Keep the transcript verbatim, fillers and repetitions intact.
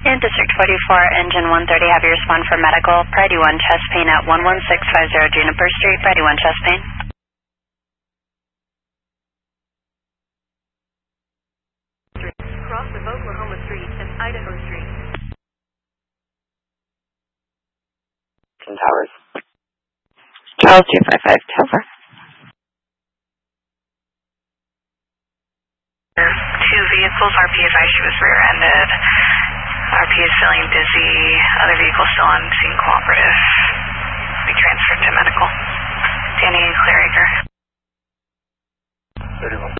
In District forty-four, Engine one thirty, have you respond for medical. Priority one, chest pain at one one six five zero Juniper Street. Priority one, chest pain. Cross of Oklahoma Street and Idaho Street. Towers. Charles two five five, Tower. Two vehicles, R P advised she was rear-ended. R P is feeling dizzy. Other vehicle still on scene cooperative. We transferred to medical. Danny Clariger. thirty-one.